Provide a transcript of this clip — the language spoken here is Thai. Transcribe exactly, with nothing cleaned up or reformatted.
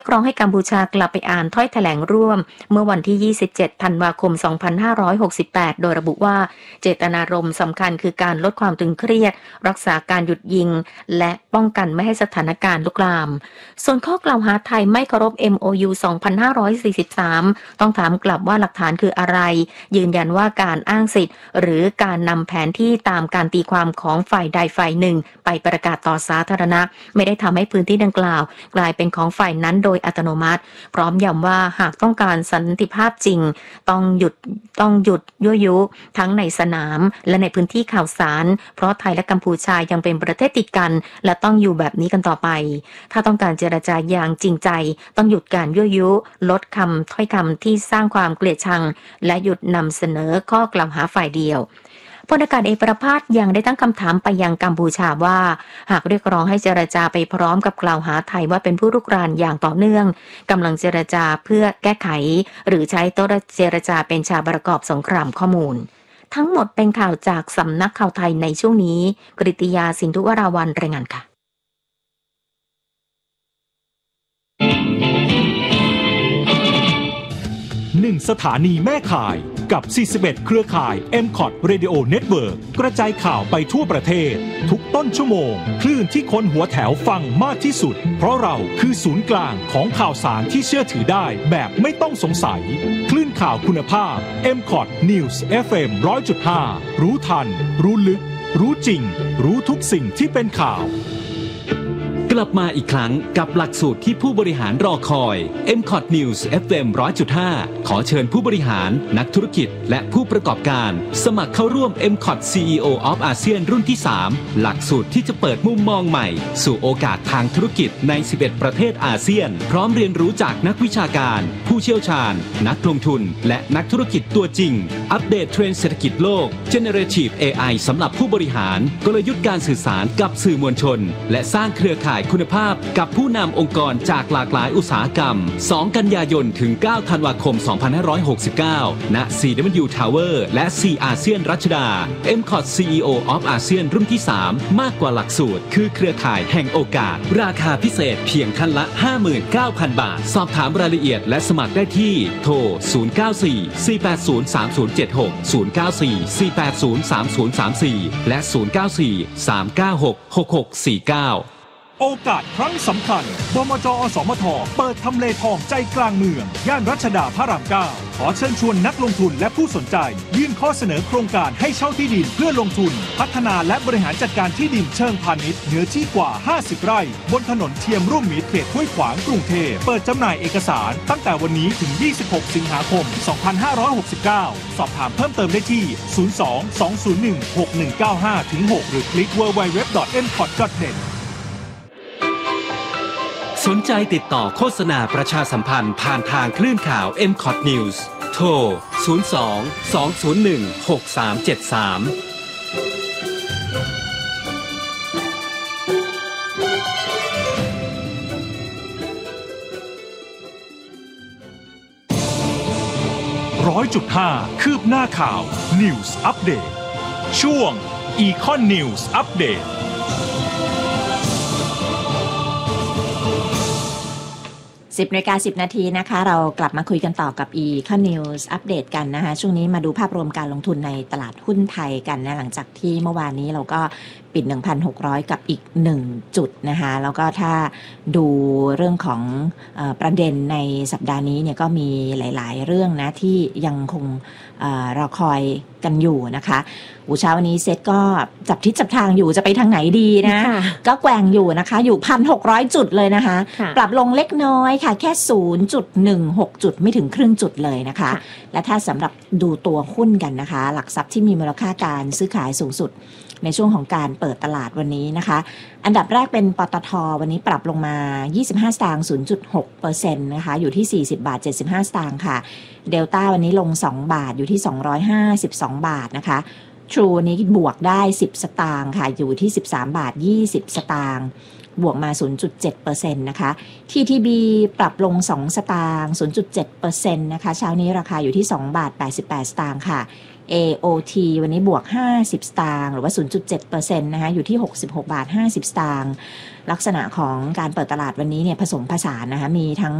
ร้องให้กัมพูชากลับไปอ่านถ้อยแถลงร่วมเมื่อวันที่ยี่สิบเจ็ดธันวาคมสองพันห้าร้อยหกสิบแปดโดยระบุว่าเจตนารมณ์สำคัญคือการลดความตึงเครียดรักษาการหยุดยิงและป้องกันไม่ให้สถานการณ์ลุกลามส่วนข้อกล่าวหาไทยไม่เคารพ เอ็ม โอ ยู สองพันห้าร้อยสี่สิบสามต้องถามกลับว่าหลักฐานคืออะไรยืนยันว่าการอ้างสิทธิ์หรือการนำแผนที่ตามการตีความของฝ่ายใดฝ่ายหนึ่งไปประกาศต่อสาธารณะไม่ได้ทำให้พื้นที่ดังกล่าวกลายเป็นของฝ่ายนั้นโดยอัตโนมัติพร้อมย้ำว่าหากต้องการสันติภาพจริงต้องหยุดต้องหยุดยั่วยุทั้งในสนามและในพื้นที่ข่าวสารเพราะไทยและกัมพูชายังเป็นประเทศติดกันและต้องอยู่แบบนี้กันต่อไปถ้าต้องการเจรจาอย่างจริงใจต้องหยุดการยั่วยุลดคำถ้อยคำที่สร้างความเกลียดชังและหยุดนำเสนอข้อกล่าวหาฝ่ายเดียวพลอากาศเอกประภาสยังได้ตั้งคำถามไปยังกัมพูชาว่าหากเรียกร้องให้เจรจาไปพร้อมกับกล่าวหาไทยว่าเป็นผู้รุกรานอย่างต่อเนื่องกำลังเจรจาเพื่อแก้ไขหรือใช้โต๊ะเจรจาเป็นฉากประกอบสงครามข้อมูลทั้งหมดเป็นข่าวจากสำนักข่าวไทยในช่วงนี้กฤติยาสินธุวราวัลย์รายงานค่ะหนึ่งสถานีแม่ข่ายกับสี่สิบเอ็ดเครือข่าย เอ็ม คอท Radio Network กระจายข่าวไปทั่วประเทศทุกต้นชั่วโมงคลื่นที่คนหัวแถวฟังมากที่สุดเพราะเราคือศูนย์กลางของข่าวสารที่เชื่อถือได้แบบไม่ต้องสงสัยคลื่นข่าวคุณภาพ เอ็ม คอท News เอฟ เอ็ม หนึ่งร้อยจุดห้า รู้ทันรู้ลึกรู้จริงรู้ทุกสิ่งที่เป็นข่าวกลับมาอีกครั้งกับหลักสูตรที่ผู้บริหารรอคอย เอ็ม คอท News เอฟ เอ็ม หนึ่งร้อยจุดห้า ขอเชิญผู้บริหารนักธุรกิจและผู้ประกอบการสมัครเข้าร่วม เอ็ม คอท ซี อี โอ of อาเซียนรุ่นที่สามหลักสูตรที่จะเปิดมุมมองใหม่สู่โอกาสทางธุรกิจในสิบเอ็ดประเทศอาเซียนพร้อมเรียนรู้จากนักวิชาการผู้เชี่ยวชาญนักลงทุนและนักธุรกิจตัวจริงอัปเดตเทรนด์เศรษฐกิจโลก Generative เอ ไอ สำหรับผู้บริหารกลยุทธ์การสื่อสารกับสื่อมวลชนและสร้างเครือข่ายคุณภาพกับผู้นำองค์กรจากหลากหลายอุตสาหกรรมสองกันยายนถึงเก้าธันวาคมสองพันห้าร้อยหกสิบเก้าณ ซี ดับเบิลยู Tower และ C อาเซียนรัชดา เอ็ม คอท ซี อี โอ of อาเซียนรุ่นที่สามมากกว่าหลักสูตรคือเครือข่ายแห่งโอกาสราคาพิเศษเพียงท่านละ ห้าหมื่นเก้าพัน บาทสอบถามรายละเอียดและสมัครได้ที่โทรศูนย์ เก้า สี่ สี่ แปด ศูนย์ สาม ศูนย์ เจ็ด หก ศูนย์ เก้า สี่ สี่ แปด ศูนย์ สาม ศูนย์ สาม สี่และศูนย์ เก้า สี่ สาม เก้า หก หก หก สี่ เก้าโอกาสครั้งสำคัญบมจ.อสมท.เปิดทำเลทองใจกลางเมืองย่านรัชดาพระรามเก้าขอเชิญชวนนักลงทุนและผู้สนใจยื่นข้อเสนอโครงการให้เช่าที่ดินเพื่อลงทุนพัฒนาและบริหารจัดการที่ดินเชิงพาณิชย์เนื้อที่กว่าห้าสิบไร่บนถนนเทียมร่วมมิตรเขตห้วยขวางกรุงเทพเปิดจำหน่ายเอกสารตั้งแต่วันนี้ถึงยี่สิบหกสิงหาคมสองพันห้าร้อยหกสิบเก้าสอบถามเพิ่มเติมได้ที่ศูนย์ สอง สอง ศูนย์ หนึ่ง หก หนึ่ง เก้า ห้า หก หรือคลิก ดับเบิลยู ดับเบิลยู ดับเบิลยู ดอท เอ็ม คอท ดอท เน็ตสนใจติดต่อโฆษณาประชาสัมพันธ์ผ่านทางคลื่นข่าว เอ็ม คอท News โทร ศูนย์ สอง สอง ศูนย์ หนึ่ง หก สาม เจ็ด สาม ร้อยจุดห้า คืบหน้าข่าว News Update ช่วง Econ News Update สิบนาฬิกาสิบนาทีนะคะเรากลับมาคุยกันต่อกับ Econ News Update กันนะคะช่วงนี้มาดูภาพรวมการลงทุนในตลาดหุ้นไทยกันนะหลังจากที่เมื่อวานนี้เราก็ปิด หนึ่งพันหกร้อย กับอีกหนึ่งจุดนะคะแล้วก็ถ้าดูเรื่องของเอ่อประเด็นในสัปดาห์นี้เนี่ยก็มีหลายๆเรื่องนะที่ยังคงเอ่อรอคอยกันอยู่นะคะอูเช้าวันนี้เซ็ตก็จับทิศจับทางอยู่จะไปทางไหนดีนะก็แกว่งอยู่นะคะอยู่ หนึ่งพันหกร้อย จุดเลยนะคะปรับลงเล็กน้อยค่ะแค่ ศูนย์จุดหนึ่งหก จุดไม่ถึงครึ่งจุดเลยนะคะและถ้าสำหรับดูตัวหุ้นกันนะคะหลักทรัพย์ที่มีมูลค่าการซื้อขายสูงสุดในช่วงของการเปิดตลาดวันนี้นะคะอันดับแรกเป็นปตท.วันนี้ปรับลงมายี่สิบห้าสตางค์ ศูนย์จุดหกเปอร์เซ็นต์ นะคะอยู่ที่สี่สิบบาทเจ็ดสิบห้าสตางค์ค่ะเดลต้าวันนี้ลงสองบาทอยู่ที่สองร้อยห้าสิบสองบาทนะคะ True นี้บวกได้สิบสตางค์ค่ะอยู่ที่สิบสามบาทยี่สิบสตางค์บวกมา ศูนย์จุดเจ็ดเปอร์เซ็นต์ นะคะ ที ที บี ปรับลงสองสตางค์ ศูนย์จุดเจ็ดเปอร์เซ็นต์ นะคะเช้านี้ราคาอยู่ที่สองบาทแปดสิบแปดสตางค์ค่ะ เอ โอ ที วันนี้บวกห้าสิบสตางค์หรือว่า ศูนย์จุดเจ็ดเปอร์เซ็นต์ นะคะอยู่ที่หกสิบหกบาทห้าสิบสตางค์ลักษณะของการเปิดตลาดวันนี้เนี่ยผสมผสานนะคะมีทั้ง